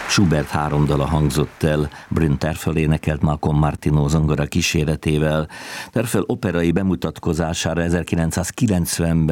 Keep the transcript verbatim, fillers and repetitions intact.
Schubert három dala hangzott el, Bryn Terfel énekelt Malcolm Martineau zongora kíséretével. Terfel operai bemutatkozására ezerkilencszázkilencvenben